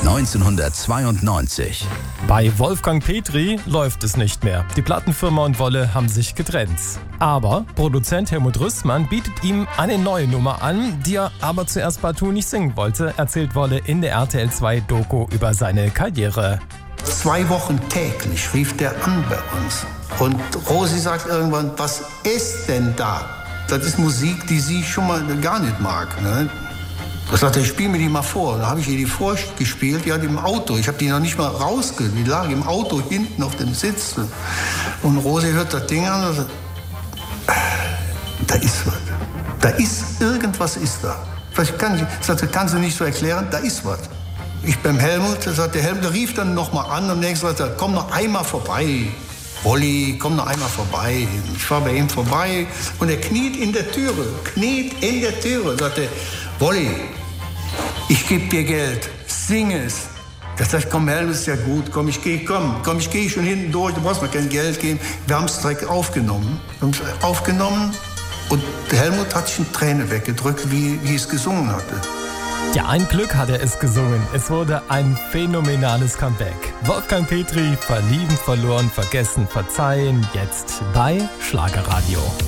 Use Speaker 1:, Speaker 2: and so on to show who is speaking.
Speaker 1: 1992.
Speaker 2: Bei Wolfgang Petri läuft es nicht mehr. Die Plattenfirma und Wolle haben sich getrennt. Aber Produzent Helmut Rüssmann bietet ihm eine neue Nummer an, die er aber zuerst partout nicht singen wollte, erzählt Wolle in der RTL 2 Doku über seine Karriere.
Speaker 3: 2 Wochen täglich rief der an bei uns. Und Rosi sagt irgendwann, was ist denn da? Das ist Musik, die sie schon mal gar nicht mag. Ne? Da sagt er, spiel mir die mal vor. Da habe ich ihr die vorgespielt, die hat im Auto. Ich habe die noch nicht mal rausgehört. Die lag im Auto hinten auf dem Sitz. Und Rosi hört das Ding an und sagt, da ist was. Da ist, irgendwas ist da. Ich sagte, kannst du nicht so erklären, da ist was. Ich beim Helmut, der Helmut rief dann noch mal an und nächstes Mal, komm noch einmal vorbei. Wolli, komm noch einmal vorbei. Ich war bei ihm vorbei und er kniet in der Türe. Sagte, Wolli, ich gebe dir Geld, sing es. Da sag ich, komm, Helmut, ist ja gut, komm, ich gehe schon hinten durch, du brauchst mir kein Geld geben. Wir haben es direkt aufgenommen. Und Helmut hat sich eine Träne weggedrückt, wie ich es gesungen hatte.
Speaker 2: Ja, ein Glück hat er es gesungen. Es wurde ein phänomenales Comeback. Wolfgang Petri, verlieben, verloren, vergessen, verzeihen, jetzt bei Schlagerradio.